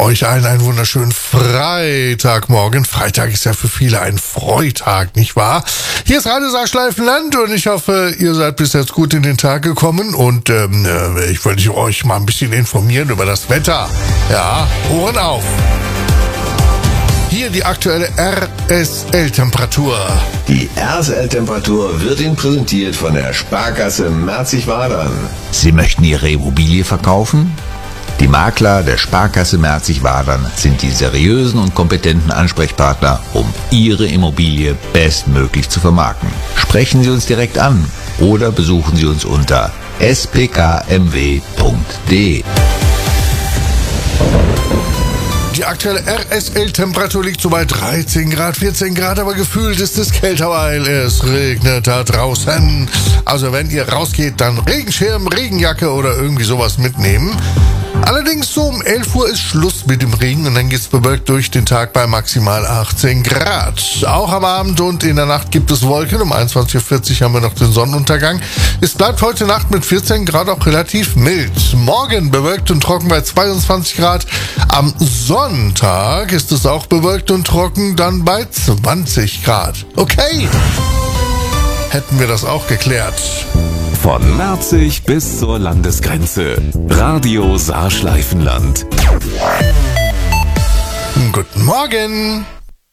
euch allen einen wunderschönen Freitagmorgen. Freitag ist ja für viele ein Freitag, nicht wahr? Hier ist Radio Saarschleifenland und ich hoffe, ihr seid bis jetzt gut in den Tag gekommen und ich wollte euch mal ein bisschen informieren über das Wetter. Ja, Ohren auf! Hier die aktuelle RSL-Temperatur. Die RSL-Temperatur wird Ihnen präsentiert von der Sparkasse Merzig-Wadern. Sie möchten Ihre Immobilie verkaufen? Die Makler der Sparkasse Merzig-Wadern sind die seriösen und kompetenten Ansprechpartner, um Ihre Immobilie bestmöglich zu vermarkten. Sprechen Sie uns direkt an oder besuchen Sie uns unter spkmw.de. Die aktuelle RSL-Temperatur liegt so bei 13 Grad, 14 Grad, aber gefühlt ist es kälter, weil es regnet da draußen. Also wenn ihr rausgeht, dann Regenschirm, Regenjacke oder irgendwie sowas mitnehmen. Allerdings so um 11 Uhr ist Schluss mit dem Regen und dann geht's bewölkt durch den Tag bei maximal 18 Grad. Auch am Abend und in der Nacht gibt es Wolken. Um 21.40 Uhr haben wir noch den Sonnenuntergang. Es bleibt heute Nacht mit 14 Grad auch relativ mild. Morgen bewölkt und trocken bei 22 Grad. Am Sonntag ist es auch bewölkt und trocken, dann bei 20 Grad. Okay, hätten wir das auch geklärt. Von Merzig bis zur Landesgrenze. Radio Saarschleifenland. Guten Morgen.